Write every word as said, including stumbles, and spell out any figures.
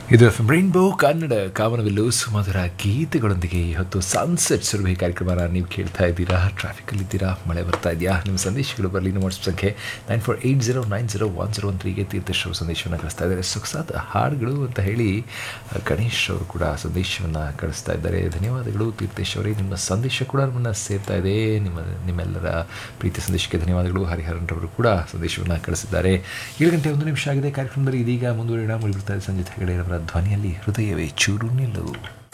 ಇದು F rainbow Kannada ಕಾಮನವೆಲ್ಲೂ ಸುಮಧುರ ಗೀತೆಗಳೊಂದಿಗೆ ಇವತ್ತು ಸನ್ಸೆಟ್ ಸುರಭಿ ಕಾರ್ಯಕ್ರಮನ ನೀವು ಕೇಳ್ತಾ ಇದ್ದೀರಾ. ಟ್ರಾಫಿಕಲ್ಲಿದ್ದೀರಾ, ಮಳೆ ಬರ್ತಾ ಇದೆಯಾ? ನಿಮ್ಮ ಸಂದೇಶಗಳು ಬರಲಿ. ನಮ್ಮ ವಾಟ್ಸಪ್ ಸಂಖ್ಯೆ nine four eight zero nine zero one zero one ತ್ರೀಗೆ ತೀರ್ಥೇಶ್ವರ ಸಂದೇಶವನ್ನು ಕಳಿಸ್ತಾ ಇದ್ದಾರೆ. ಸೊಗಸಾದ ಹಾಡುಗಳು ಅಂತ ಹೇಳಿ ಗಣೇಶ್ ಅವರು ಕೂಡ ಸಂದೇಶವನ್ನು ಕಳಿಸ್ತಾ ಇದ್ದಾರೆ. ಧನ್ಯವಾದಗಳು ತೀರ್ಥೇಶ್ವರೇ, ನಿಮ್ಮ ಸಂದೇಶ ಕೂಡ ನಮ್ಮನ್ನು ಸೇರ್ತಾ ಇದೆ. ನಿಮ್ಮ ನಿಮ್ಮೆಲ್ಲರ ಪ್ರೀತಿ ಸಂದೇಶಕ್ಕೆ ಧನ್ಯವಾದಗಳು. ಹರಿಹರನ್ರವರು ಕೂಡ ಸಂದೇಶವನ್ನು ಕಳಿಸಿದ್ದಾರೆ. ಏಳು ಗಂಟೆ ಒಂದು ನಿಮಿಷ ಆಗಿದೆ. ಕಾರ್ಯಕ್ರಮದಲ್ಲಿ ಇದೀಗ ಮುಂದುವರಿಯೋಣ. ಮುಗಿಬಿಡ್ತಾ ಇದೆ ಸಂಜೆ ಹೆಗಡೆಯವರ ಧ್ವನಿಯಲ್ಲಿ ಹೃದಯವೇ ಚೂರು ನಿಲ್ಲವು.